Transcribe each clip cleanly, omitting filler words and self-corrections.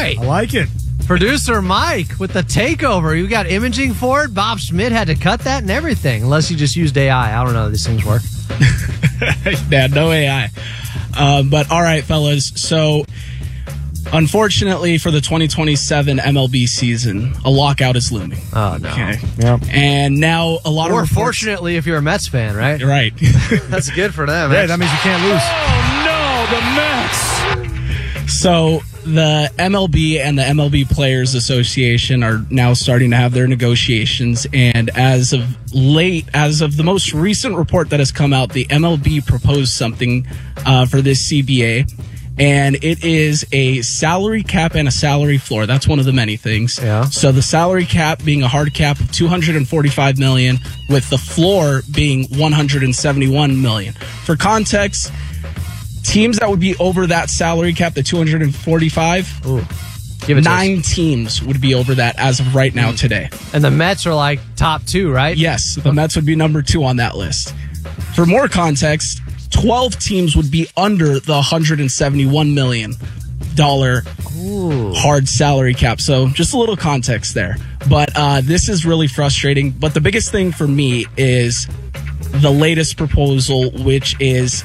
right. I like it. Producer Mike with the takeover. You got imaging for it. Bob Schmidt had to cut that and everything, unless you just used AI. I don't know how these things work. Yeah, no AI. But all right, fellas. So, unfortunately for the 2027 MLB season, a lockout is looming. Oh, no. Okay. Yep. And now a lot of Or reports... fortunately, if you're a Mets fan, right? Right. That's good for them. Yeah, that means you can't lose. Oh, no, the Mets! So, the MLB and the MLB Players Association are now starting to have their negotiations, and as of the most recent report that has come out, the MLB proposed something for this CBA, and it is a salary cap and a salary floor. That's one of the many things. Yeah. So the salary cap being a hard cap of $245 million, with the floor being $171 million. For context, teams that would be over that salary cap, the 245, Ooh. Give it to us. 9 teams would be over that as of right now today. And the Mets are like top 2, right? Yes, the Mets would be number 2 on that list. For more context, 12 teams would be under the $171 million hard salary cap. So just a little context there. But this is really frustrating. But the biggest thing for me is the latest proposal, which is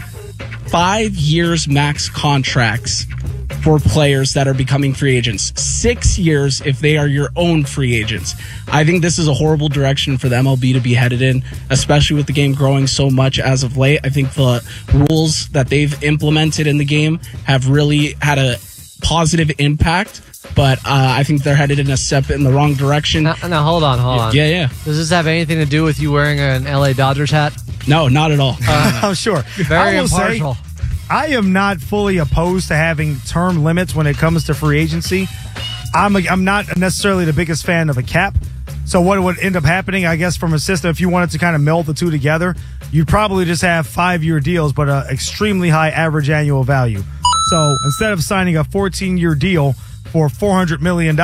5 years max contracts for players that are becoming free agents. 6 years if they are your own free agents. I think this is a horrible direction for the MLB to be headed in, especially with the game growing so much as of late. I think the rules that they've implemented in the game have really had a positive impact, but I think they're headed in a step in the wrong direction. Now, hold on. Yeah. Does this have anything to do with you wearing an LA Dodgers hat? No, not at all. I'm sure. Very I will impartial. say, I am not fully opposed to having term limits when it comes to free agency. I'm not necessarily the biggest fan of a cap. So what would end up happening, I guess, from a system, if you wanted to kind of meld the two together, you'd probably just have 5-year deals, but an extremely high average annual value. So instead of signing a 14-year deal for $400 million,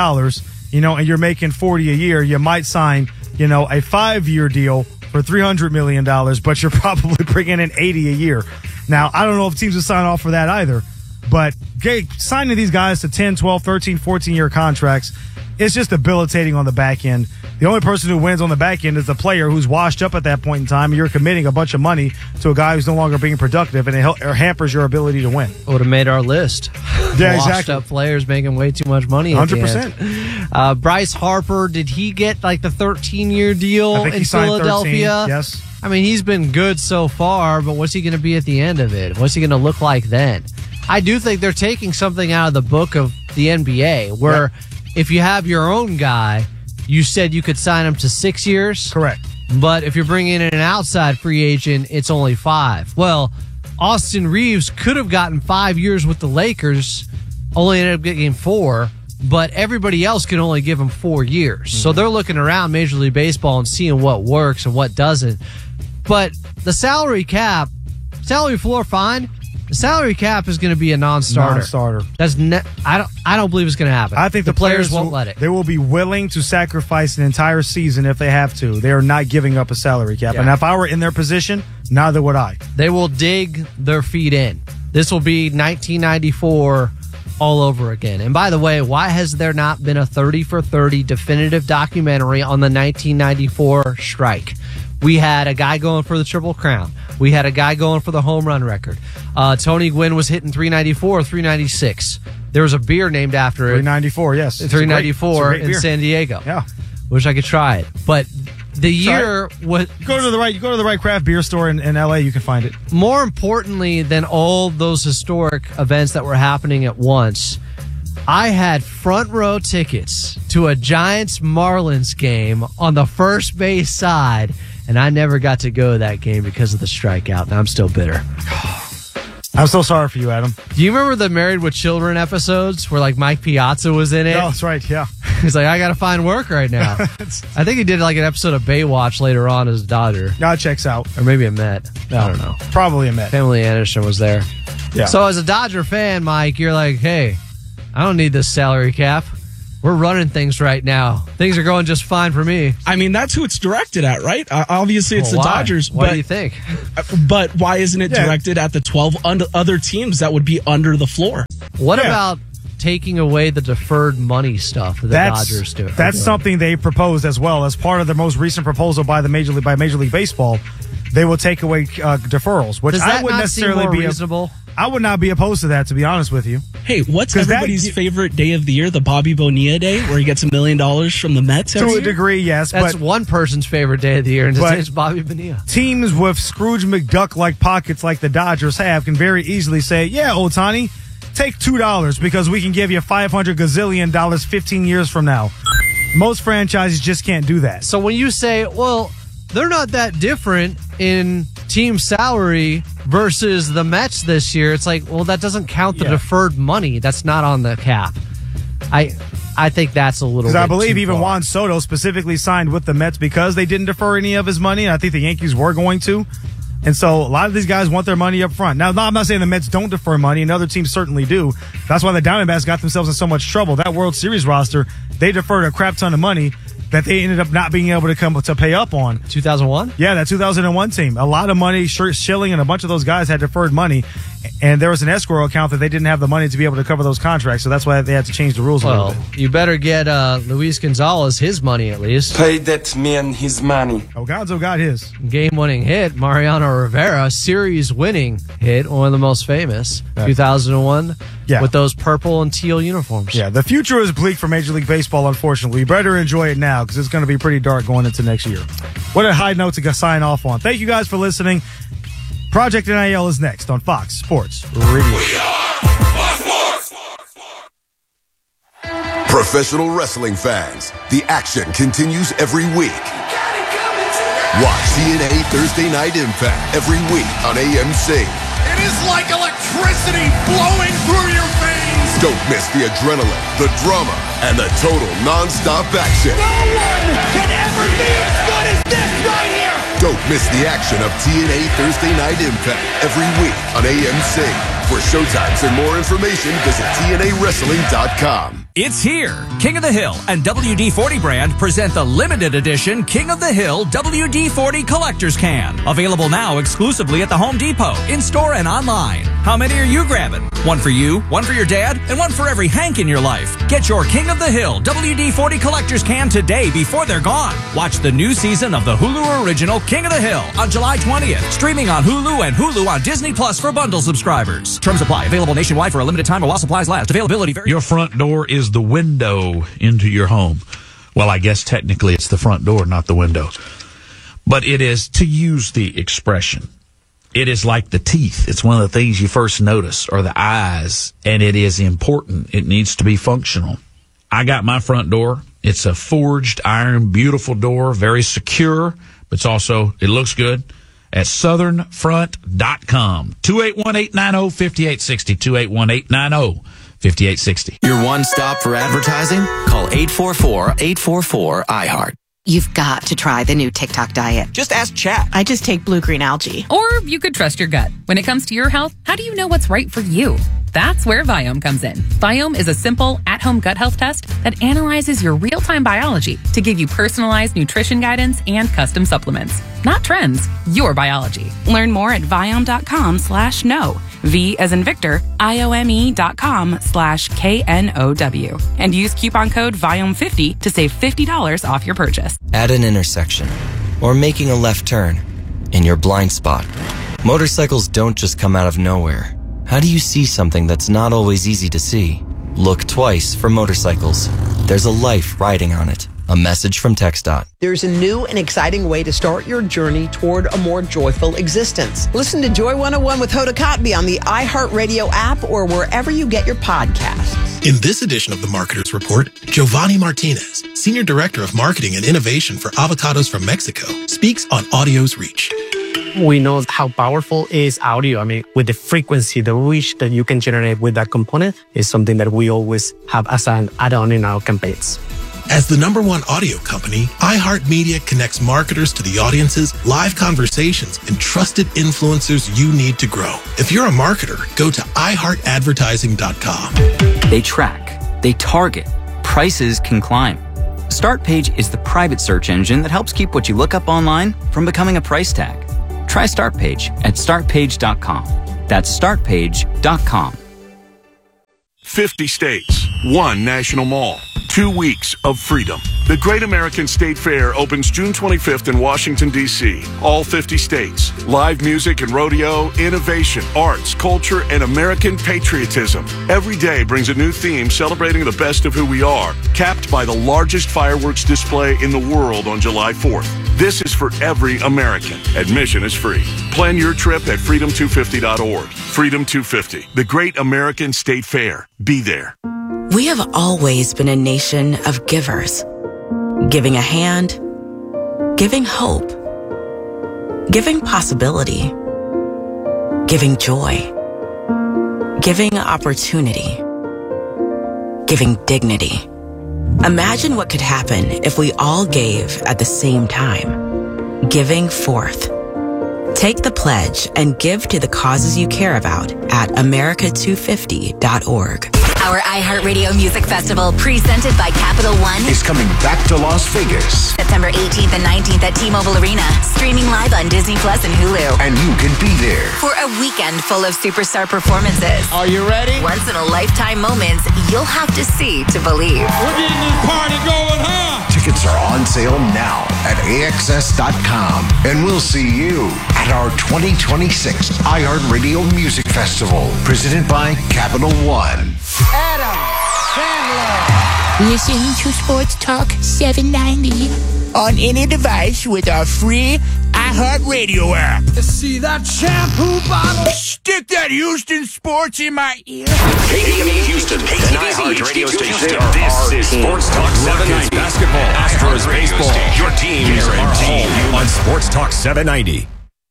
and you're making $40 a year, you might sign, a 5-year deal for $300 million, but you're probably bringing in $80 a year. Now, I don't know if teams would sign off for that either, but signing these guys to 10, 12, 13, 14-year contracts, it's just debilitating on the back end. The only person who wins on the back end is the player who's washed up at that point in time. You're committing a bunch of money to a guy who's no longer being productive, and it hampers your ability to win. Would have made our list. Yeah, Washed exactly. up players making way too much money at 100%. the end. Bryce Harper, did he get like the 13-year deal I think in he signed Philadelphia? 13, yes. I mean, he's been good so far, but what's he going to be at the end of it? What's he going to look like then? I do think they're taking something out of the book of the NBA, where if you have your own guy, you said you could sign him to 6 years. Correct. But if you're bringing in an outside free agent, it's only 5. Well, Austin Reeves could have gotten 5 years with the Lakers, only ended up getting 4, but everybody else can only give him 4 years. So they're looking around Major League Baseball and seeing what works and what doesn't. But the salary cap, salary floor, fine. The salary cap is going to be a non-starter. That's I don't believe it's going to happen. I think the players won't let it. They will be willing to sacrifice an entire season if they have to. They are not giving up a salary cap. Yeah. And if I were in their position, neither would I. They will dig their feet in. This will be 1994 all over again. And by the way, why has there not been a 30 for 30 definitive documentary on the 1994 strike? We had a guy going for the Triple Crown. We had a guy going for the home run record. Tony Gwynn was hitting 394, 396. There was a beer named after it. 394, yes. 394 in beer. San Diego. Yeah. Wish I could try it. But the year was... You go to the right craft beer store in LA, you can find it. More importantly than all those historic events that were happening at once, I had front row tickets to a Giants-Marlins game on the first base side, and I never got to go to that game because of the strikeout, and I'm still bitter. I'm so sorry for you, Adam. Do you remember the Married with Children episodes where like Mike Piazza was in it? Oh, that's right, yeah. He's like, I got to find work right now. I think he did like an episode of Baywatch later on as a Dodger. That checks out. Or maybe a Met. I don't know. Probably a Met. Family Anderson was there. Yeah. So as a Dodger fan, Mike, you're like, hey, I don't need this salary cap. We're running things right now. Things are going just fine for me. I mean, that's who it's directed at, right? Obviously, it's the Why? Dodgers. Why but, do you think? But why isn't it directed at the 12 other teams that would be under the floor? What about taking away the deferred money stuff that the Dodgers do. That's something they proposed as well as part of the most recent proposal by Major League Baseball. They will take away deferrals, which I wouldn't necessarily be reasonable. I would not be opposed to that, to be honest with you. Hey, what's everybody's favorite day of the year? The Bobby Bonilla Day, where he gets $1 million from the Mets? To a degree, yes. That's one person's favorite day of the year, and it's Bobby Bonilla. Teams with Scrooge McDuck-like pockets like the Dodgers have can very easily say, yeah, Ohtani, take $2 because we can give you $500 gazillion 15 years from now. Most franchises just can't do that. So when you say, well, they're not that different in team salary versus the Mets this year, it's like, well, that doesn't count the deferred money. That's not on the cap. I think that's a little bit because I believe too even far. Juan Soto specifically signed with the Mets because they didn't defer any of his money. And I think the Yankees were going to. And so a lot of these guys want their money up front. Now, I'm not saying the Mets don't defer money, and other teams certainly do. That's why the Diamondbacks got themselves in so much trouble. That World Series roster, they deferred a crap ton of money that they ended up not being able to come to pay up on. 2001? Yeah, that 2001 team. A lot of money, Schilling and a bunch of those guys had deferred money, and there was an escrow account that they didn't have the money to be able to cover those contracts, so that's why they had to change the rules a little bit. You better get Luis Gonzalez his money at least. Pay that man his money. Gonzo got his. Game-winning hit, Mariano Rivera, series-winning hit, one of the most famous, 2001, with those purple and teal uniforms. Yeah, the future is bleak for Major League Baseball, unfortunately. You better enjoy it now because it's going to be pretty dark going into next year. What a high note to sign off on. Thank you guys for listening. Project NIL is next on Fox Sports Radio. Professional wrestling fans, the action continues every week. Watch TNA Thursday Night Impact every week on AMC. It is like electricity blowing through your veins. Don't miss the adrenaline, the drama, and the total non-stop action. No one can ever be as good as this right here. Don't miss the action of TNA Thursday Night Impact every week on AMC. For showtimes and more information, visit TNAWrestling.com. It's here. King of the Hill and WD-40 brand present the limited edition King of the Hill WD-40 Collector's Can. Available now exclusively at the Home Depot, in-store and online. How many are you grabbing? One for you, one for your dad, and one for every Hank in your life. Get your King of the Hill WD-40 Collector's Can today before they're gone. Watch the new season of the Hulu original King of the Hill on July 20th. Streaming on Hulu and Hulu on Disney Plus for bundle subscribers. Terms apply. Available nationwide for a limited time while supplies last. Availability varies. Your front door is the window into your home. Well, I guess technically it's the front door, not the window. But it is, to use the expression, it is like the teeth. It's one of the things you first notice, or the eyes, and it is important. It needs to be functional. I got my front door. It's a forged iron, beautiful door, very secure, but it's also, it looks good. At southernfront.com. 281-890-5860. 281-890-5860. Your one stop for advertising? Call 844-844-iHeart. You've got to try the new TikTok diet. Just ask Chat. I just take blue-green algae. Or you could trust your gut. When it comes to your health, how do you know what's right for you? That's where Viome comes in. Viome is a simple, at-home gut health test that analyzes your real-time biology to give you personalized nutrition guidance and custom supplements. Not trends, your biology. Learn more at Viome.com/know. V as in Victor, IOME.com/KNOW. And use coupon code Viome50 to save $50 off your purchase. At an intersection, or making a left turn, in your blind spot, motorcycles don't just come out of nowhere. How do you see something that's not always easy to see? Look twice for motorcycles. There's a life riding on it. A message from TxDOT. There's a new and exciting way to start your journey toward a more joyful existence. Listen to Joy 101 with Hoda Kotb on the iHeartRadio app or wherever you get your podcasts. In this edition of the Marketer's Report, Giovanni Martinez, Senior Director of Marketing and Innovation for Avocados from Mexico, speaks on audio's reach. We know how powerful is audio. I mean, with the frequency, the reach that you can generate with that component is something that we always have as an add-on in our campaigns. As the #1 audio company, iHeartMedia connects marketers to the audiences, live conversations, and trusted influencers you need to grow. If you're a marketer, go to iHeartAdvertising.com. They track, they target, prices can climb. StartPage is the private search engine that helps keep what you look up online from becoming a price tag. Try StartPage at startpage.com. That's startpage.com. 50 states, 1 national mall, 2 weeks of freedom. The Great American State Fair opens June 25th in Washington, D.C. All 50 states. Live music and rodeo, innovation, arts, culture, and American patriotism. Every day brings a new theme celebrating the best of who we are, capped by the largest fireworks display in the world on July 4th. This is for every American. Admission is free. Plan your trip at freedom250.org. Freedom 250, the Great American State Fair. Be there. We have always been a nation of givers. Giving a hand, giving hope, giving possibility, giving joy, giving opportunity, giving dignity. Imagine what could happen if we all gave at the same time. Giving forth. Take the pledge and give to the causes you care about at America250.org. Our iHeartRadio Music Festival, presented by Capital One, is coming back to Las Vegas. September 18th and 19th at T-Mobile Arena, streaming live on Disney Plus and Hulu. And you can be there For a weekend full of superstar performances. Are you ready? Once-in-a-lifetime moments you'll have to see to believe. We're getting this party going, huh? Tickets are on sale now at AXS.com. And we'll see you at our 2026 iHeartRadio Music Festival, presented by Capital One. Adam Sandler. Listen to Sports Talk 790 on any device with our free iHeartRadio app. See that shampoo bottle? Stick that Houston Sports in my ear. KTV Houston, an iHeart radio station. This is Sports Talk 790. Basketball, Astros baseball. Your teams are home on Sports Talk 790.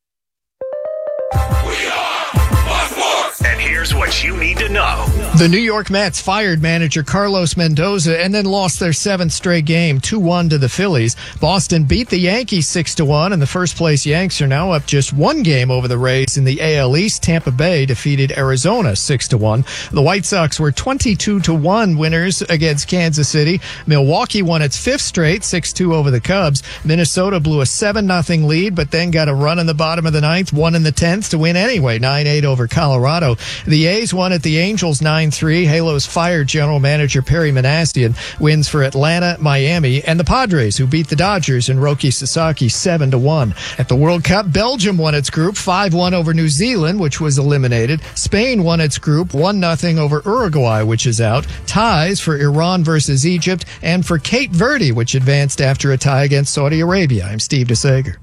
And here's what you need to know. The New York Mets fired manager Carlos Mendoza and then lost their 7th straight game, 2-1 to the Phillies. Boston beat the Yankees 6-1, and the first-place Yanks are now up just 1 game over the Rays in the AL East. Tampa Bay defeated Arizona 6-1. The White Sox were 22-1 winners against Kansas City. Milwaukee won its 5th straight, 6-2 over the Cubs. Minnesota blew a 7-0 lead, but then got a run in the bottom of the 9th, 1 in the 10th to win anyway, 9-8 over Colorado. The A's won at the Angels 9-3. Halos fired general manager Perry Manassian. Wins for Atlanta, Miami, and the Padres, who beat the Dodgers and Roki Sasaki 7-1. At the World Cup, Belgium won its group 5-1 over New Zealand, which was eliminated. Spain won its group 1-0 over Uruguay, which is out. Ties for Iran versus Egypt and for Cape Verde, which advanced after a tie against Saudi Arabia. I'm Steve DeSager.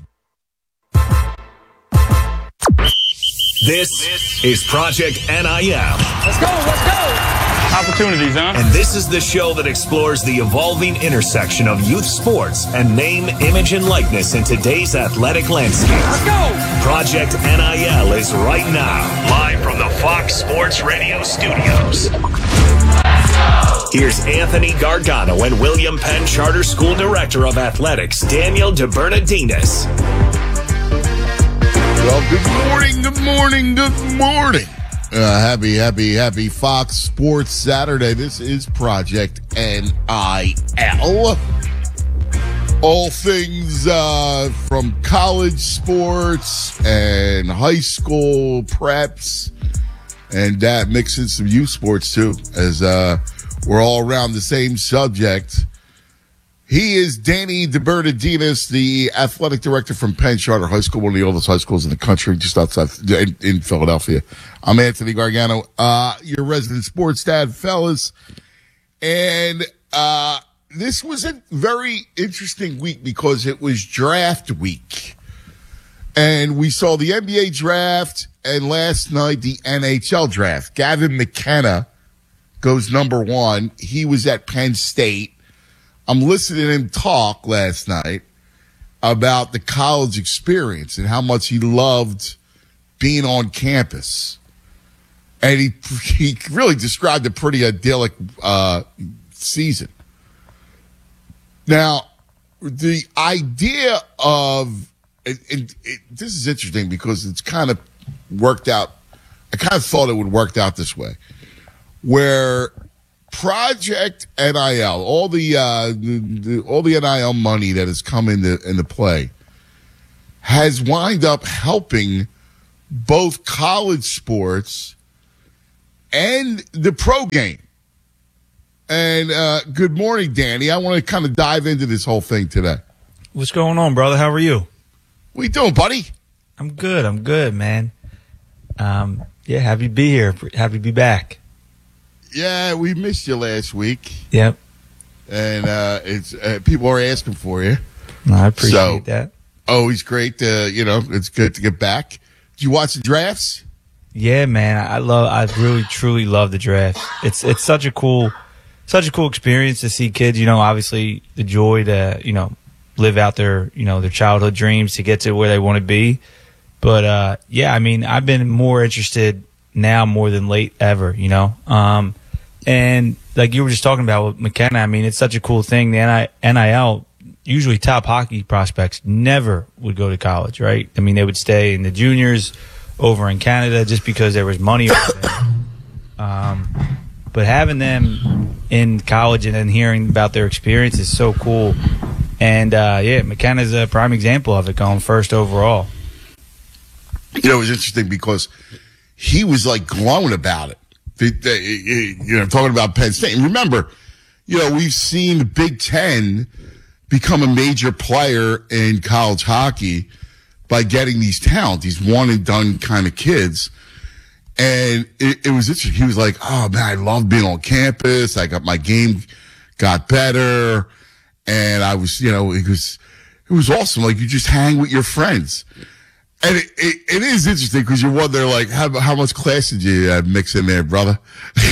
This is Project NIL. Let's go. Opportunities, huh? And this is the show that explores the evolving intersection of youth sports and name, image, and likeness in today's athletic landscape. Let's go. Project NIL is right now, live from the Fox Sports Radio studios. Here's Anthony Gargano and William Penn Charter School Director of Athletics, Daniel DeBernardinis. Well, good morning. Happy Fox Sports Saturday. This is Project NIL. All things from college sports and high school preps, and mixing some youth sports too, as we're all around the same subject. He is Danny DeBernardinis, the athletic director from Penn Charter High School, one of the oldest high schools in the country, just outside in Philadelphia. I'm Anthony Gargano, your resident sports dad, fellas. And this was a very interesting week because it was draft week. And we saw the NBA draft and last night the NHL draft. Gavin McKenna goes number 1. He was at Penn State. I'm listening to him talk last night about the college experience and how much he loved being on campus. And he really described a pretty idyllic season. Now, the idea of this is interesting because it's kind of worked out. I kind of thought it would work out this way, where Project NIL, all the NIL money that has come into play, has wind up helping both college sports and the pro game. And good morning, Danny. I want to kind of dive into this whole thing today. What's going on, brother? How are you? What you doing, buddy? I'm good, man. Yeah, happy to be here. Happy to be back. Yeah, we missed you last week. Yep. And it's people are asking for you. No, I appreciate that. Always great it's good to get back. Did you watch the drafts? Yeah, man. I really truly love the draft. It's such a cool experience to see kids, obviously the joy to, live out their childhood dreams to get to where they want to be. But yeah, I mean, I've been more interested now more than late ever, and like you were just talking about with McKenna, I mean, it's such a cool thing. The NIL, usually top hockey prospects never would go to college, right? I mean, they would stay in the juniors over in Canada just because there was money over there. But having them in college and then hearing about their experience is so cool. And, yeah, McKenna's a prime example of it, going first overall. It was interesting because he was, like, glowing about it. Talking about Penn State. And remember, we've seen the Big Ten become a major player in college hockey by getting these talent, these one-and-done kind of kids. And it was interesting. He was like, oh, man, I love being on campus. My game got better. And I was, it was awesome. Like, you just hang with your friends. And it is interesting because you wonder, like, how much class did you mix in there, brother?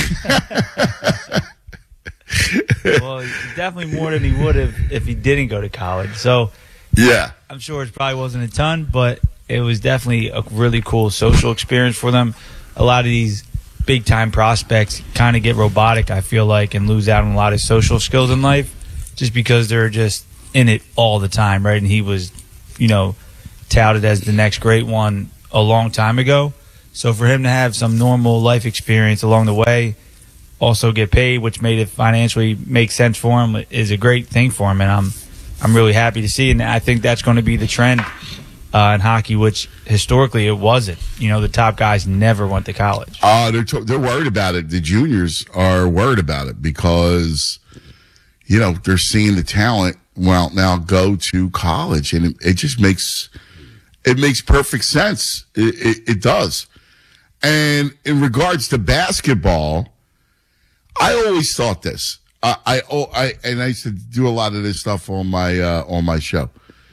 Well, definitely more than he would have if he didn't go to college. So, yeah, I'm sure it probably wasn't a ton, but it was definitely a really cool social experience for them. A lot of these big-time prospects kind of get robotic, I feel like, and lose out on a lot of social skills in life just because they're just in it all the time, right? And he was, touted as the next great one a long time ago. So for him to have some normal life experience along the way, also get paid, which made it financially make sense for him, is a great thing for him. And I'm really happy to see. And I think that's going to be the trend in hockey, which historically it wasn't. The top guys never went to college. They're worried about it. The juniors are worried about it because, they're seeing the talent now go to college, and it just makes perfect sense. It does. And in regards to basketball, I always thought this. I used to do a lot of this stuff on my show.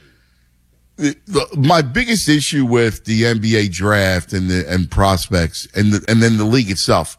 My biggest issue with the NBA draft and prospects and then the league itself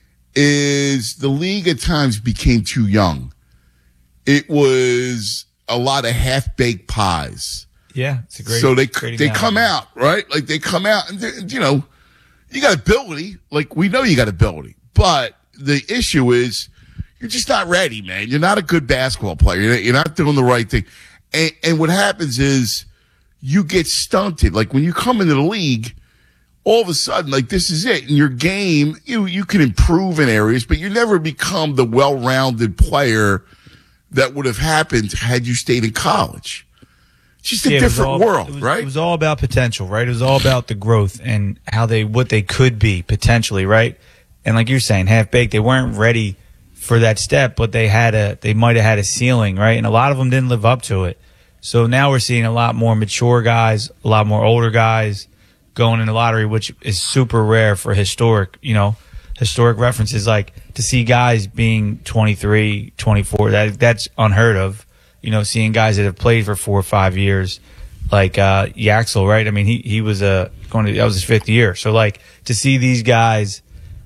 is the league at times became too young. It was a lot of half-baked pies. Yeah, it's a great. So they come out, right? Like they come out, and you got ability. Like we know you got ability, but the issue is you're just not ready, man. You're not a good basketball player. You're not doing the right thing, and what happens is you get stunted. Like when you come into the league, all of a sudden, like this is it. In your game, you can improve in areas, but you never become the well-rounded player that would have happened had you stayed in college. It's just a different world, right? It was all about potential, right? It was all about the growth and what they could be potentially, right? And like you're saying, half-baked, they weren't ready for that step, but they might have had a ceiling, right? And a lot of them didn't live up to it. So now we're seeing a lot more mature guys, a lot more older guys going in the lottery, which is super rare for historic references. Like to see guys being 23, 24, that's unheard of. Seeing guys that have played for 4 or 5 years, like Yaxel, right? I mean, he was that was his 5th year. So like to see these guys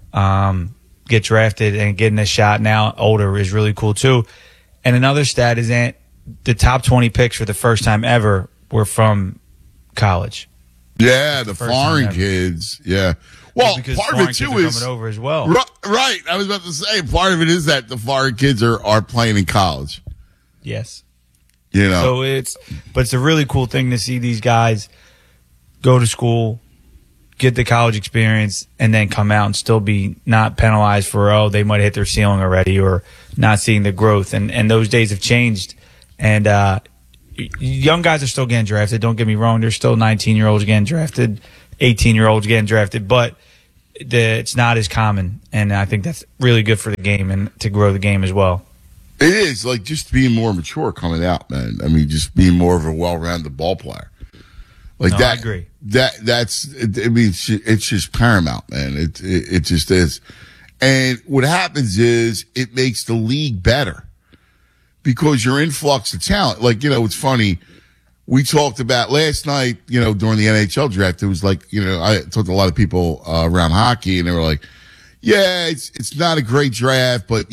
get drafted and getting a shot now older is really cool too. And another stat is that the top 20 picks for the first time ever were from college. Yeah, the foreign kids. Yeah. Well, part of it too is coming over as well. Right. I was about to say part of it is that the foreign kids are playing in college. Yes. So it's a really cool thing to see these guys go to school, get the college experience, and then come out and still be not penalized for, they might have hit their ceiling already or not seeing the growth. And those days have changed. And young guys are still getting drafted. Don't get me wrong. There's still 19-year-olds getting drafted, 18-year-olds getting drafted. But it's not as common, and I think that's really good for the game and to grow the game as well. It is like just being more mature coming out, man. I mean, just being more of a well-rounded ball player. Like that. I agree. That's. I mean, it's just paramount, man. It just is. And what happens is it makes the league better because your influx of talent. Like, it's funny. We talked about last night, during the NHL draft. It was like, I talked to a lot of people around hockey, and they were like, "Yeah, it's not a great draft, but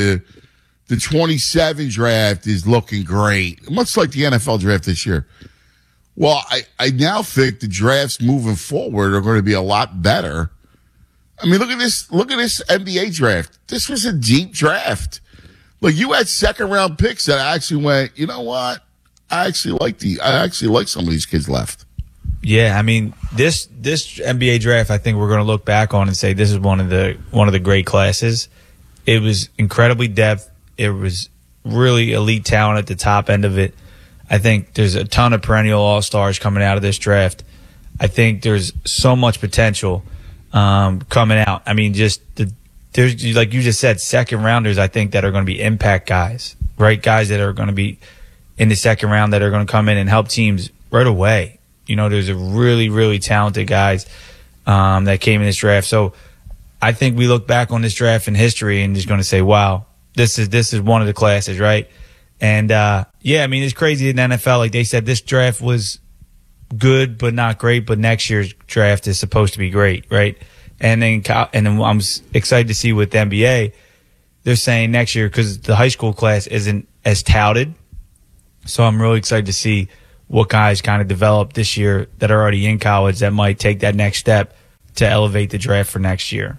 the 27 draft is looking great, much like the NFL draft this year." Well, I now think the drafts moving forward are going to be a lot better. I mean, look at this NBA draft. This was a deep draft. Like, you had second round picks that actually went, you know what? I actually like some of these kids left. Yeah, I mean, this NBA draft, I think we're going to look back on and say this is one of the great classes. It was incredibly depth. It was really elite talent at the top end of it. I think there's a ton of perennial all-stars coming out of this draft. I think there's so much potential coming out. I mean, there's like you just said, second rounders, I think, that are going to be impact guys, right? Guys that are going to be in the second round that are going to come in and help teams right away. There's a really, really talented guys that came in this draft. So I think we look back on this draft in history and just going to say, wow, this is one of the classes, right? And yeah, I mean, it's crazy in the NFL. Like they said, this draft was good but not great, but next year's draft is supposed to be great, right? And then I'm excited to see with the NBA, they're saying next year, because the high school class isn't as touted. So I'm really excited to see what guys kind of develop this year that are already in college that might take that next step to elevate the draft for next year.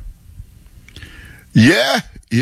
Yeah.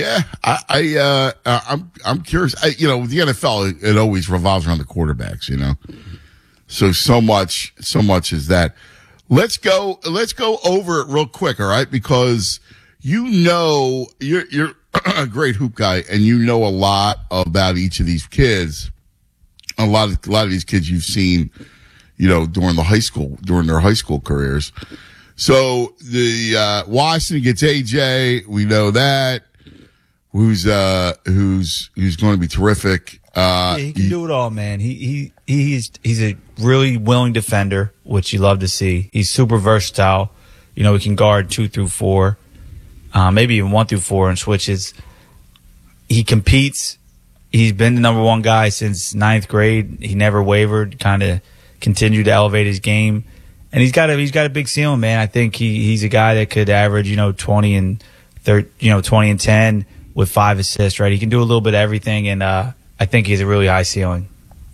I'm curious. With the NFL, it always revolves around the quarterbacks, So much is that. Let's go over it real quick, all right? Because you're a great hoop guy, and you know a lot about each of these kids. A lot of these kids you've seen, during their high school careers. So the Washington gets AJ. We know that. Who's going to be terrific. Yeah, he can do it all, man. He's a really willing defender, which you love to see. He's super versatile. He can guard 2 through 4, maybe even 1 through 4 and switches. He competes. He's been the number one guy since 9th grade. He never wavered, kind of continued to elevate his game. And he's got a big ceiling, man. I think he's a guy that could average, 20 and 10 with 5 assists, right? He can do a little bit of everything, and I think he has a really high ceiling.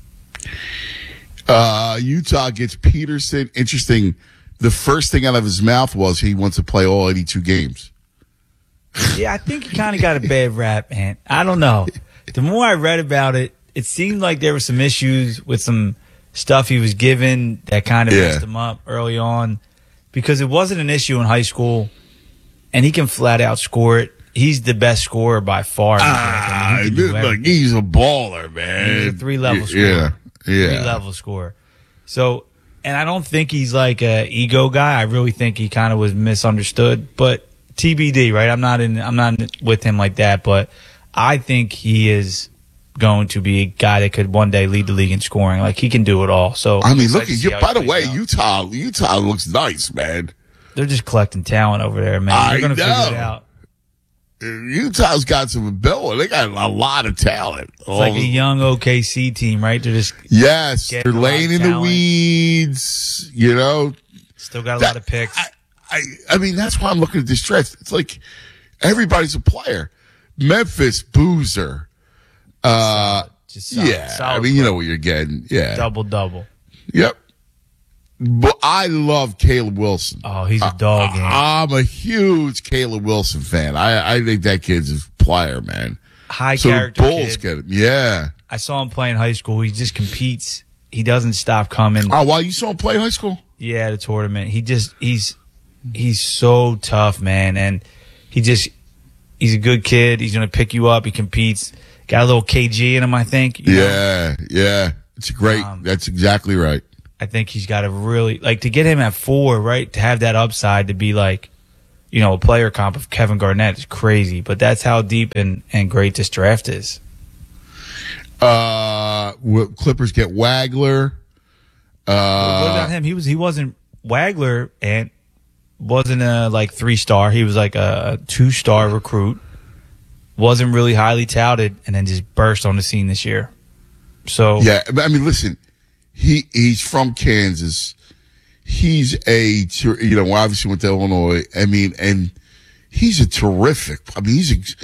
Utah gets Peterson. Interesting. The first thing out of his mouth was he wants to play all 82 games. Yeah, I think he kind of got a bad rap, man. I don't know. The more I read about it, it seemed like there were some issues with some stuff he was given that kind of messed him up early on, because it wasn't an issue in high school, and he can flat out score it. He's the best scorer by far. He's a baller, man. He's a 3-level scorer. Yeah. 3-level scorer. So, and I don't think he's like a ego guy. I really think he kind of was misunderstood, but TBD, right? I'm not with him like that, but I think he is going to be a guy that could one day lead the league in scoring. Like, he can do it all. So I mean, look at you. By the way, Utah looks nice, man. They're just collecting talent over there, man. They're going to figure it out. Utah's got some ability. They got a lot of talent. It's like a young OKC team, right? They're just they're laying in the weeds. Still got a lot of picks. I mean, that's why I'm looking at this draft. It's like everybody's a player. Memphis, Boozer. Solid I mean, you know what you're getting. Yeah, double. Yep. But I love Caleb Wilson. Oh, he's a dog. I'm a huge Caleb Wilson fan. I think that kid's a player, man. High character. The Bulls get him. Yeah. I saw him play in high school. He just competes. He doesn't stop coming. Oh, wow, you saw him play in high school? Yeah, the tournament. He's so tough, man, and he's a good kid. He's gonna pick you up. He competes. Got a little KG in him, I think. Yeah. It's great. That's exactly right. I think he's got a really, to get him at 4, right? To have that upside to be like a player comp of Kevin Garnett is crazy. But that's how deep and great this draft is. Clippers get Wagler. What about him? He wasn't Wagler and wasn't a 3-star. He was like a 2-star recruit. Wasn't really highly touted, and then just burst on the scene this year. So yeah, I mean, listen, he's from Kansas. He's obviously went to Illinois. I mean, and he's a terrific. I mean,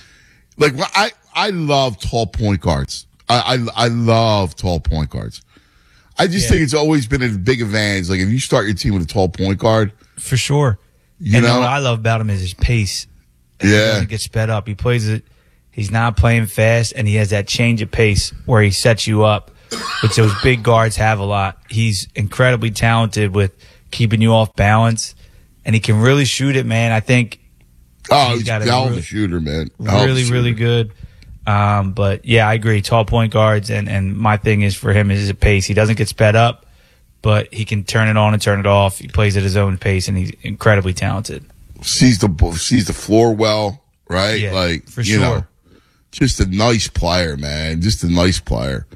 I love tall point guards. I love tall point guards. I just think it's always been a big advantage. Like if you start your team with a tall point guard, for sure. What I love about him is his pace. He doesn't get sped up. He plays it. He's not playing fast, and he has that change of pace where he sets you up, which those big guards have a lot. He's incredibly talented with keeping you off balance, and he can really shoot it, man. I think he's got a shooter, man. Really good. But yeah, I agree. Tall point guards, and my thing is for him is his pace. He doesn't get sped up, but he can turn it on and turn it off. He plays at his own pace, and he's incredibly talented. Sees the floor well, right? Yeah, for sure. Just a nice player, man. Just a nice player.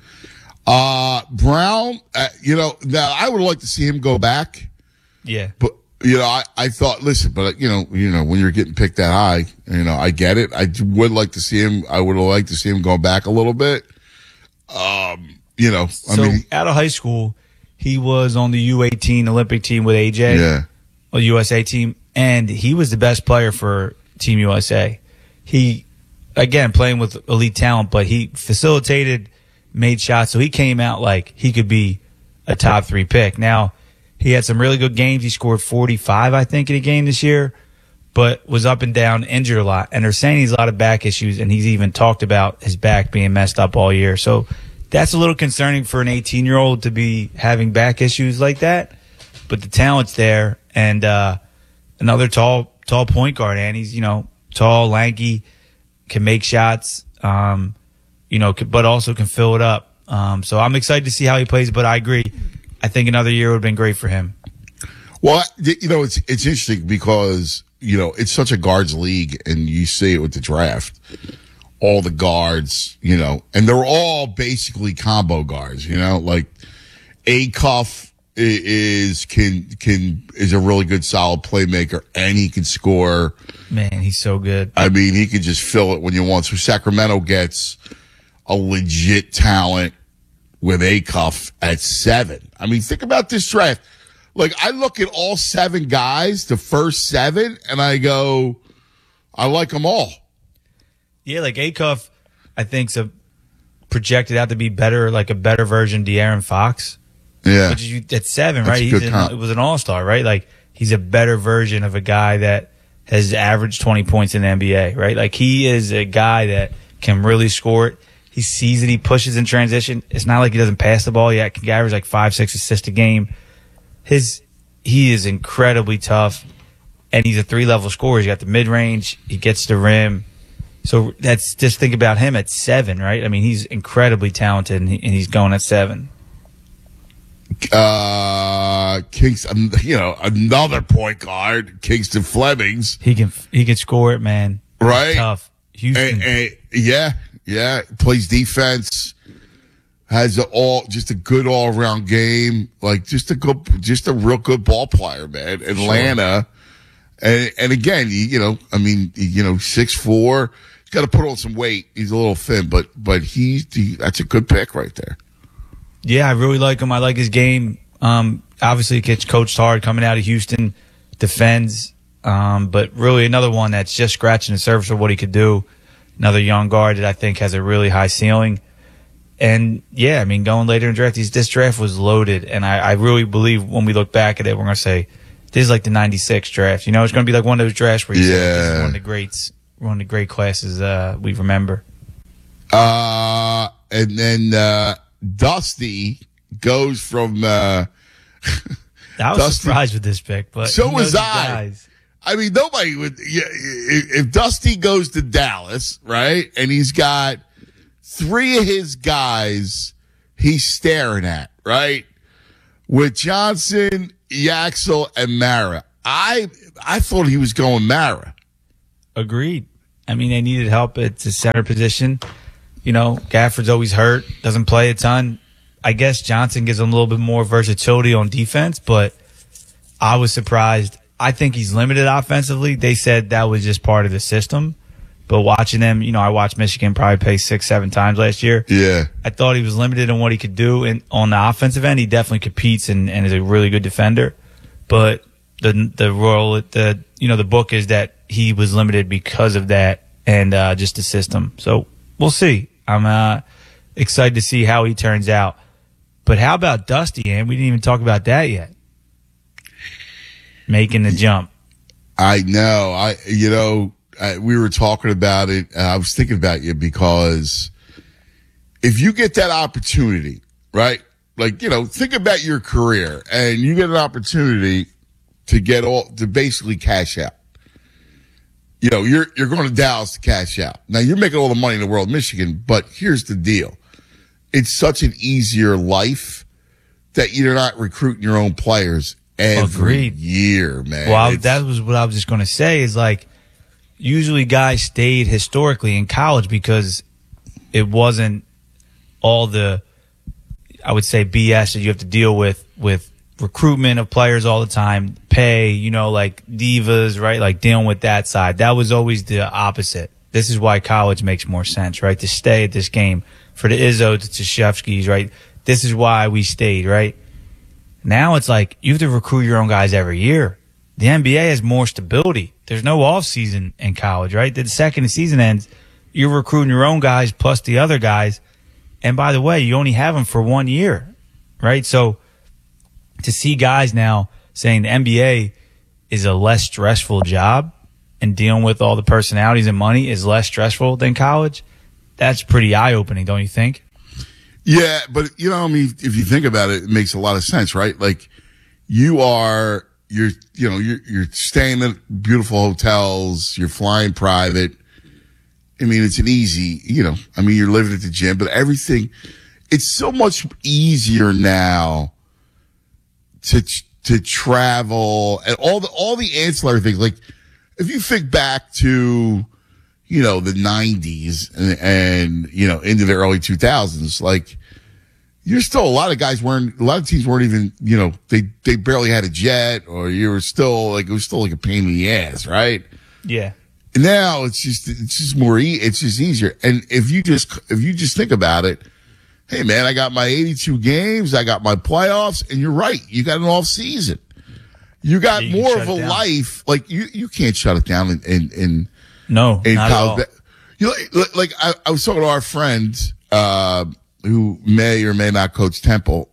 Brown, now I would like to see him go back. Yeah. But, I thought, listen, but, when you're getting picked that high, I get it. I would like to see him. I would like to see him go back a little bit. Out of high school, he was on the U18 Olympic team with AJ. Yeah. A USA team. And he was the best player for Team USA. He, again, playing with elite talent, but he facilitated, made shots. So he came out like he could be a top 3 pick. Now, he had some really good games. He scored 45, I think, in a game this year, but was up and down, injured a lot. And they're saying he's a lot of back issues, and he's even talked about his back being messed up all year. So that's a little concerning for an 18-year-old to be having back issues like that. But the talent's there, and another tall point guard, and he's, tall, lanky, can make shots, but also can fill it up. So I'm excited to see how he plays, but I agree. I think another year would have been great for him. Well, it's interesting because, it's such a guards league, and you see it with the draft. All the guards, and they're all basically combo guards, like Acuff is a really good solid playmaker, and he can score. Man, he's so good. I mean, he can just fill it when you want. So Sacramento gets a legit talent with Acuff at 7. I mean, think about this draft. Like, I look at all 7 guys, the first 7, and I go, I like them all. Yeah, like Acuff, I think, projected out to be better, like a better version of De'Aaron Fox. Yeah. At 7, right? It was an all-star, right? Like, he's a better version of a guy that has averaged 20 points in the NBA, right? Like, he is a guy that can really score it. He sees it. He pushes in transition. It's not like he doesn't pass the ball. Yeah, he can average like 5-6 assists a game. He is incredibly tough, and he's a 3-level scorer. He's got the mid-range. He gets the rim. So that's just think about him at 7, right? I mean, he's incredibly talented, and he's going at 7. Kingston, another point guard, Kingston Flemings. He can score it, man. Right? He's tough. Houston. Yeah. Plays defense. Has just a good all around game. Like just a real good ball player, man. Atlanta. Sure. And again, 6'4". He's got to put on some weight. He's a little thin, but that's a good pick right there. Yeah, I really like him. I like his game. Obviously, he gets coached hard coming out of Houston, defends, but really another one that's just scratching the surface of what he could do. Another young guard that I think has a really high ceiling. And, yeah, I mean, going later in the draft, this draft was loaded, and I really believe when we look back at it, we're going to say, this is like the 96 draft. It's going to be like one of those drafts where you say, this is one of the greats, one of the great classes we remember. And then Dusty goes from I was surprised with this pick, but so was I. I mean, nobody would. Yeah, if Dusty goes to Dallas, right, and he's got 3 of his guys he's staring at, right, with Johnson, Yaxel, and Mara. I I thought he was going Mara. Agreed. I mean, they needed help at the center position. You know, Gafford's always hurt, doesn't play a ton. I guess Johnson gives him a little bit more versatility on defense, but I was surprised. I think he's limited offensively. They said that was just part of the system. But watching them, you know, I watched Michigan probably play 6-7 times last year. Yeah. I thought he was limited on what he could do. And on the offensive end, he definitely competes and is a really good defender. But the book is that he was limited because of that and just the system. So we'll see. I'm excited to see how he turns out. But how about Dusty, Ann? We didn't even talk about that yet. Making the jump. I know. We were talking about it. I was thinking about you because if you get that opportunity, right? Like, you know, think about your career and you get an opportunity to basically cash out. You know, you're going to Dallas to cash out. Now you're making all the money in the world in Michigan, but here's the deal. It's such an easier life that you're not recruiting your own players every year, man. Well, that was what I was just going to say is like, usually guys stayed historically in college because it wasn't all the, I would say, BS that you have to deal with recruitment of players all the time, pay, you know, like divas, right? Like dealing with that side. That was always the opposite. This is why college makes more sense, right? To stay at this game. For the Izzo, the Tchaikovskys, right? This is why we stayed, right? Now it's like you have to recruit your own guys every year. The NBA has more stability. There's no off season in college, right? The second the season ends, you're recruiting your own guys plus the other guys. And by the way, you only have them for 1 year, right? So to see guys now saying the NBA is a less stressful job and dealing with all the personalities and money is less stressful than college, that's pretty eye-opening, don't you think? Yeah, but, you know, I mean, if you think about it, it makes a lot of sense, right? Like, you're staying at beautiful hotels, you're flying private. I mean, it's an easy, you know, I mean, you're living at the gym, but everything, it's so much easier now to travel and all the ancillary things. Like, if you think back to, you know, the 90s and you know, into the early 2000s, like, you're still a lot of teams weren't even, you know, they barely had a jet, or you were still like, it was still like a pain in the ass, right? Yeah. And now it's just more, it's just easier. And if you just think about it, hey man, I got my 82 games, I got my playoffs, and you're right, you got an off season. You got more of a life. Like you can't shut it down in not at all. You know, like I was talking to our friend, who may or may not coach Temple.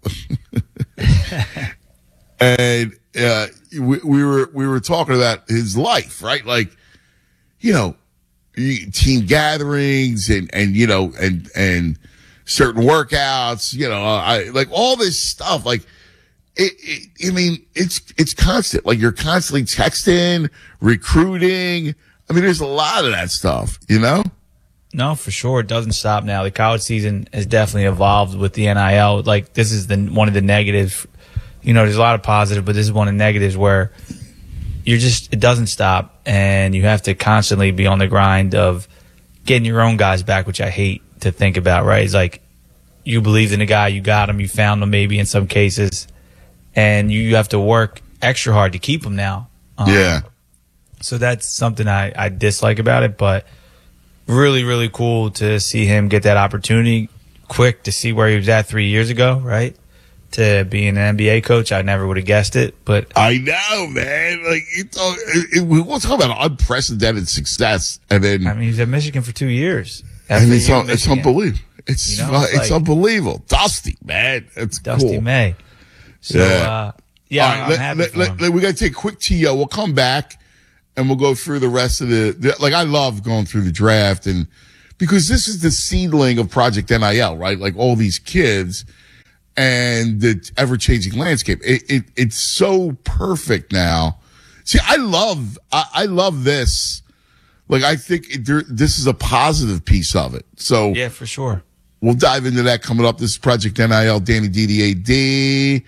And, we were talking about his life, right? Like, you know, team gatherings and, you know, and certain workouts, you know, like all this stuff, like, I mean, it's constant. Like, you're constantly texting, recruiting. I mean, there's a lot of that stuff, you know? No, for sure. It doesn't stop now. The college season has definitely evolved with the NIL. Like, this is one of the negatives. You know, there's a lot of positive, but this is one of the negatives where it doesn't stop, and you have to constantly be on the grind of getting your own guys back, which I hate to think about, right? It's like, you believed in a guy, you got him, you found him maybe in some cases, and you have to work extra hard to keep him now. Yeah. So that's something I dislike about it, but really, really cool to see him get that opportunity quick, to see where he was at 3 years ago, right? To being an NBA coach. I never would have guessed it, but I know, man. Like, we'll talk about unprecedented success, and then I mean, he's at Michigan for 2 years. And it's unbelievable. It's like, unbelievable. Dusty, man. It's Dusty cool. May. So, All right, I'm happy for him. we got to take a quick TO. We'll come back and we'll go through the rest of like, I love going through the draft, and because this is the seedling of Project NIL, right? Like, all these kids and the ever-changing landscape. It's so perfect now. See, I love this. Like, I think this is a positive piece of it. So yeah, for sure. We'll dive into that coming up. This is Project NIL, Danny DDAD.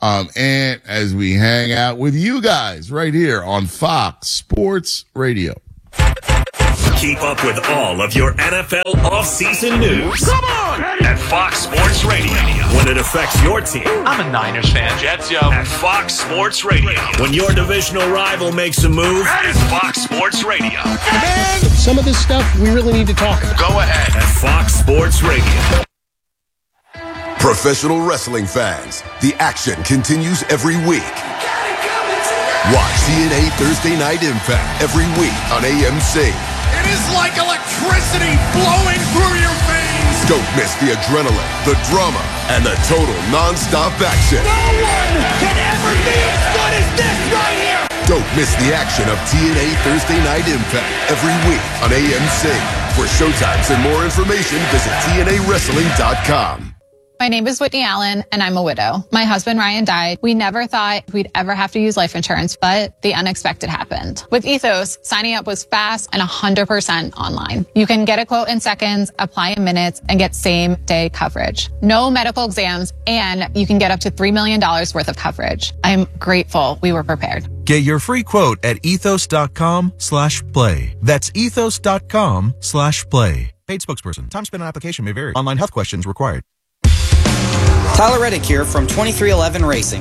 and as we hang out with you guys right here on Fox Sports Radio. Keep up with all of your NFL offseason news. Come on! At Fox Sports Radio. When it affects your team. I'm a Niners fan, Jets, yo. At Fox Sports Radio. When your divisional rival makes a move. At Fox Sports Radio. Man, some of this stuff we really need to talk about. Go ahead. At Fox Sports Radio. Professional wrestling fans, the action continues every week. Watch TNA Thursday Night Impact every week on AMC. It is like electricity blowing through your veins. Don't miss the adrenaline, the drama, and the total non-stop action. No one can ever be as good as this right here. Don't miss the action of TNA Thursday Night Impact every week on AMC. For showtimes and more information, visit TNAWrestling.com. My name is Whitney Allen, and I'm a widow. My husband, Ryan, died. We never thought we'd ever have to use life insurance, but the unexpected happened. With Ethos, signing up was fast and 100% online. You can get a quote in seconds, apply in minutes, and get same-day coverage. No medical exams, and you can get up to $3 million worth of coverage. I'm grateful we were prepared. Get your free quote at ethos.com/play. That's ethos.com/play. Paid spokesperson. Time spent on application may vary. Online health questions required. Tyler Reddick here from 2311 Racing.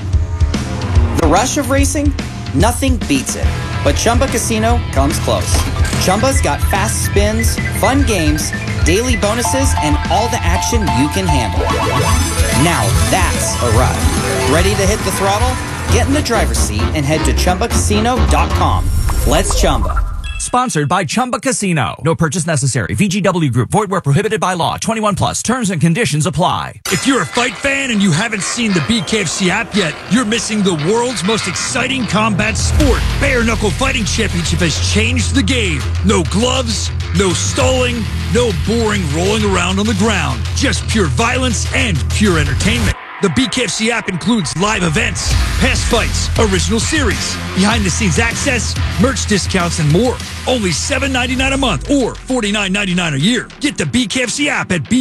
The rush of racing? Nothing beats it. But Chumba Casino comes close. Chumba's got fast spins, fun games, daily bonuses, and all the action you can handle. Now that's a ride. Ready to hit the throttle? Get in the driver's seat and head to ChumbaCasino.com. Let's Chumba. Sponsored by Chumba Casino. No purchase necessary. VGW Group. Void where prohibited by law. 21 plus. Terms and conditions apply. If you're a fight fan and you haven't seen the BKFC app yet, you're missing the world's most exciting combat sport. Bare Knuckle Fighting Championship has changed the game. No gloves, no stalling, no boring rolling around on the ground. Just pure violence and pure entertainment. The BKFC app includes live events, past fights, original series, behind-the-scenes access, merch discounts, and more. Only $7.99 a month or $49.99 a year. Get the BKFC app at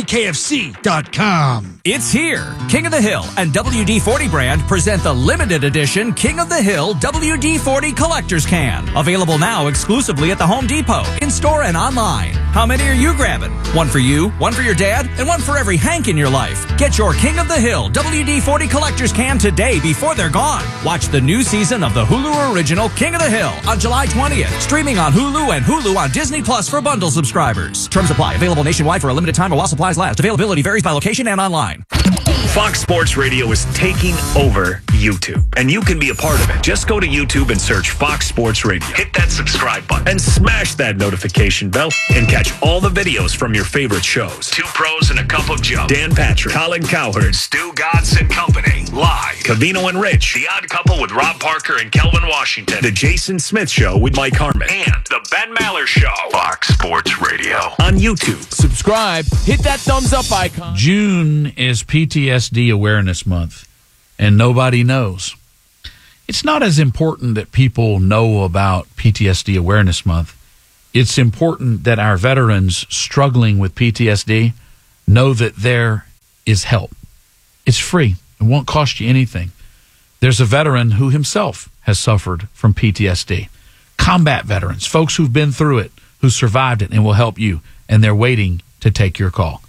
bkfc.com. It's here. King of the Hill and WD-40 brand present the limited edition King of the Hill WD-40 Collector's Can. Available now exclusively at the Home Depot, in-store and online. How many are you grabbing? One for you, one for your dad, and one for every Hank in your life. Get your King of the Hill WD-40 Collector's Can today before they're gone. Watch the new season of the Hulu original King of the Hill on July 20th. Streaming on Hulu and Hulu on Disney Plus for bundle subscribers. Terms apply. Available nationwide for a limited time or while supplies last. Availability varies by location and online. Fox Sports Radio is taking over YouTube, and you can be a part of it. Just go to YouTube and search Fox Sports Radio. Hit that subscribe button and smash that notification bell and catch all the videos from your favorite shows. Two Pros and a Cup of Joe, Dan Patrick, Colin Cowherd, Stu Godson Company, Live, Cavino and Rich, The Odd Couple with Rob Parker and Kelvin Washington, The Jason Smith Show with Mike Harmon, and The Ben Maller Show. Fox Sports Radio on YouTube. Subscribe. Hit that thumbs up icon. June is PTSD Awareness Month, and nobody knows. It's not as important that people know about PTSD Awareness Month. It's important that our veterans struggling with PTSD know that there is help. It's free. It won't cost you anything. There's a veteran who himself has suffered from PTSD. Combat veterans, folks who've been through it, who survived it, and will help you. And they're waiting to take your call.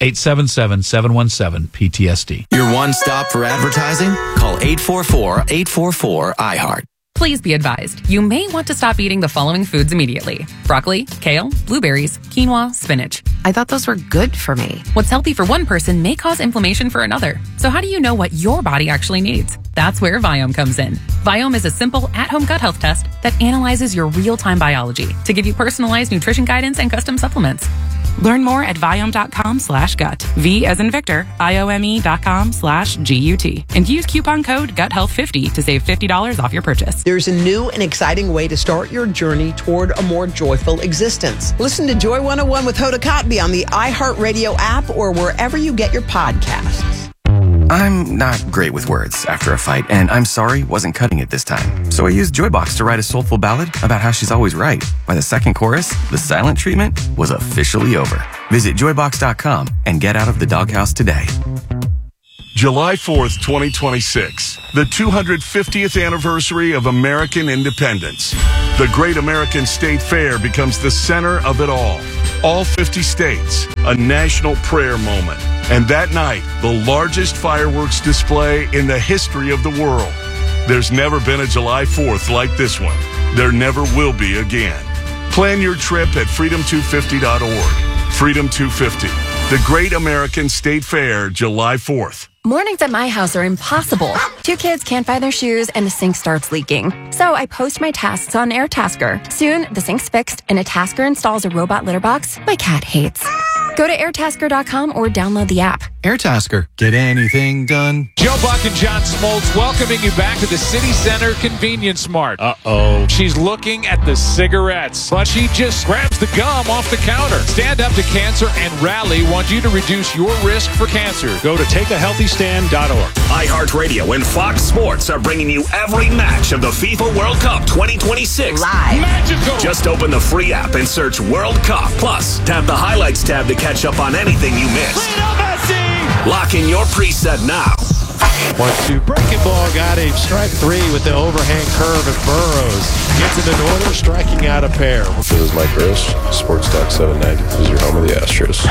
877-717-PTSD. Your one stop for advertising? Call 844-844-iHeart. Please be advised, you may want to stop eating the following foods immediately. Broccoli, kale, blueberries, quinoa, spinach. I thought those were good for me. What's healthy for one person may cause inflammation for another. So how do you know what your body actually needs? That's where Viome comes in. Viome is a simple at-home gut health test that analyzes your real-time biology to give you personalized nutrition guidance and custom supplements. Learn more at Viome.com/gut. V as in Victor, IOME.com/GUT. And use coupon code GUTHEALTH50 to save $50 off your purchase. There's a new and exciting way to start your journey toward a more joyful existence. Listen to Joy 101 with Hoda Kotb on the iHeartRadio app or wherever you get your podcasts. I'm not great with words after a fight, and I'm sorry wasn't cutting it this time. So I used Joybox to write a soulful ballad about how she's always right. By the second chorus, the silent treatment was officially over. Visit joybox.com and get out of the doghouse today. July 4th, 2026, the 250th anniversary of American independence. The Great American State Fair becomes the center of it all. All 50 states, a national prayer moment. And that night, the largest fireworks display in the history of the world. There's never been a July 4th like this one. There never will be again. Plan your trip at freedom250.org. Freedom 250, the Great American State Fair, July 4th. Mornings at my house are impossible. 2 kids can't find their shoes and the sink starts leaking. So I post my tasks on AirTasker. Soon, the sink's fixed and a tasker installs a robot litter box my cat hates. Go to airtasker.com or download the app. AirTasker. Get anything done. Joe Buck and John Smoltz welcoming you back to the City Center Convenience Mart. Uh-oh. She's looking at the cigarettes, but she just grabs the gum off the counter. Stand Up to Cancer and Rally want you to reduce your risk for cancer. Go to takeahealthystand.org. iHeartRadio and Fox Sports are bringing you every match of the FIFA World Cup 2026 Live. Magical. Just open the free app and search World Cup. Plus, tap the highlights tab to catch up on anything you missed. Lock in your preset now. 1-2 breaking ball, got him. Strike 3 with the overhand curve and Burrows. Gets it in order, striking out a pair. This is Mike Gross, Sports Talk 790. This is your home of the Astros.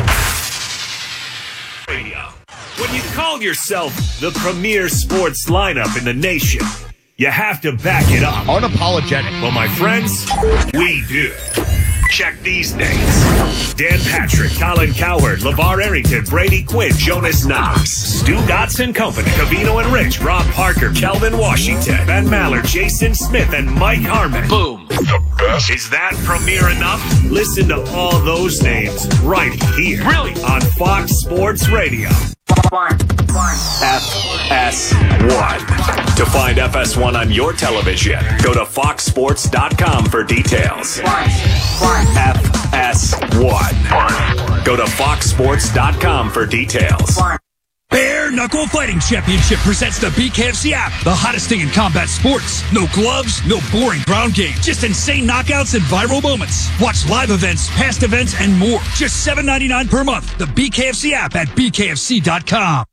When you call yourself the premier sports lineup in the nation, you have to back it up. Unapologetic. Well, my friends, we do. Check these names: Dan Patrick, Colin Cowherd, LeVar Arrington, Brady Quinn, Jonas Knox, Stu Dotson Company, Cavino and Rich, Rob Parker, Kelvin Washington, Ben Maller, Jason Smith, and Mike Harmon. Boom. The best. Is that premier enough? Listen to all those names right here. Really? On Fox Sports Radio. FS1. To find FS1 on your television, go to foxsports.com for details. FS1. Go to foxsports.com for details. Bare Knuckle Fighting Championship presents the BKFC app, the hottest thing in combat sports. No gloves, no boring ground game, just insane knockouts and viral moments. Watch live events, past events, and more. Just $7.99 per month. The BKFC app at BKFC.com.